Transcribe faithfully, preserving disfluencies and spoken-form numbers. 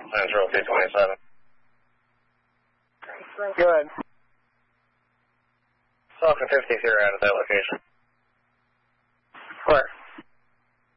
Central two twenty-seven. Go ahead. Falcon fifty-three out at that location.